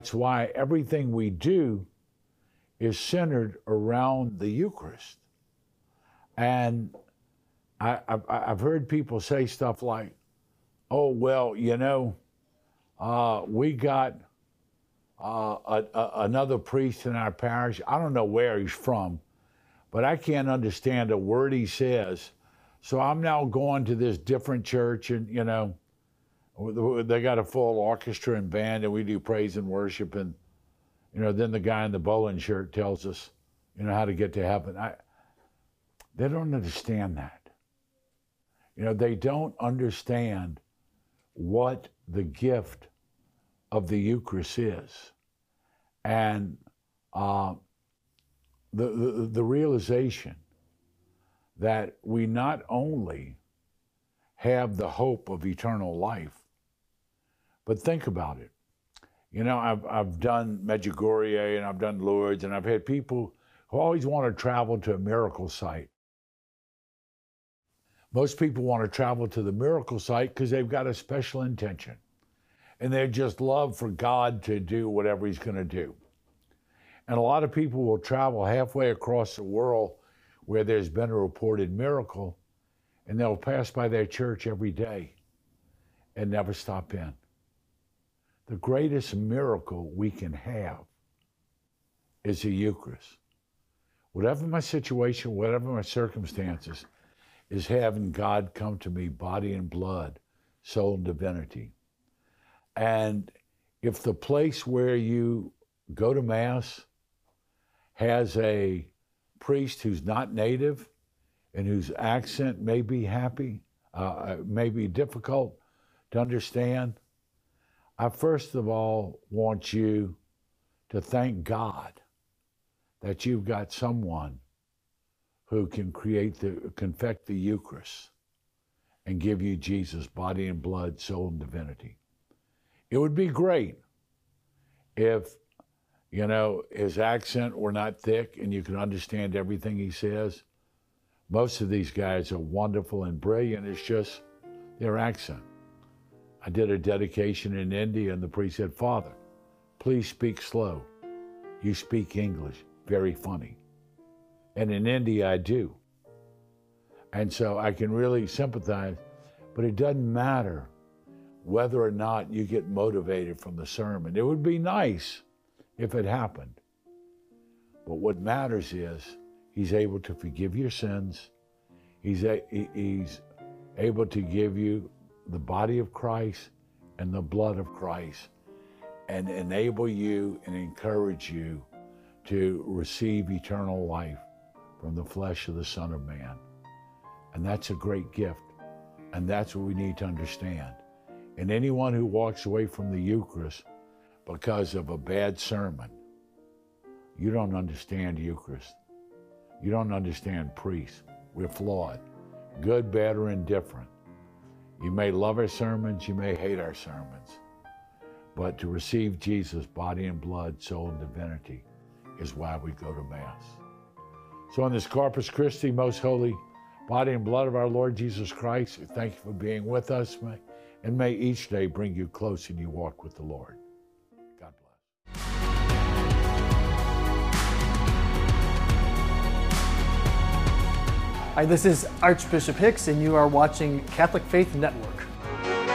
That's why everything we do is centered around the Eucharist. And I've heard people say stuff like, oh, well, we got another priest in our parish. I don't know where he's from, but I can't understand a word he says. So I'm now going to this different church, and, they got a full orchestra and band, and we do praise and worship. And, then the guy in the bowling shirt tells us, how to get to heaven. They don't understand that. They don't understand what the gift of the Eucharist is. And the realization that we not only have the hope of eternal life, but think about it. I've done Medjugorje and I've done Lourdes, and I've had people who always want to travel to a miracle site. Most people want to travel to the miracle site because they've got a special intention, and they just love for God to do whatever he's going to do. And a lot of people will travel halfway across the world where there's been a reported miracle, and they'll pass by their church every day and never stop in. The greatest miracle we can have is the Eucharist. Whatever my situation, whatever my circumstances, is having God come to me, body and blood, soul and divinity. And if the place where you go to Mass has a priest who's not native and whose accent may be may be difficult to understand, I first of all want you to thank God that you've got someone who can confect the Eucharist and give you Jesus, body and blood, soul and divinity. It would be great if, his accent were not thick and you could understand everything he says. Most of these guys are wonderful and brilliant. It's just their accent. I did a dedication in India, and the priest said, "Father, please speak slow. You speak English very funny." And in India, I do. And so I can really sympathize, but it doesn't matter whether or not you get motivated from the sermon. It would be nice if it happened. But what matters is he's able to forgive your sins. He's able to give you the body of Christ and the blood of Christ, and enable you and encourage you to receive eternal life from the flesh of the Son of Man. And that's a great gift. And that's what we need to understand. And anyone who walks away from the Eucharist because of a bad sermon, you don't understand Eucharist. You don't understand priests. We're flawed. Good, bad, or indifferent. You may love our sermons, you may hate our sermons. But to receive Jesus' body and blood, soul and divinity is why we go to Mass. So in this Corpus Christi, most holy body and blood of our Lord Jesus Christ, we thank you for being with us, and may each day bring you close in your walk with the Lord. God bless. Hi, this is Archbishop Hicks, and you are watching Catholic Faith Network.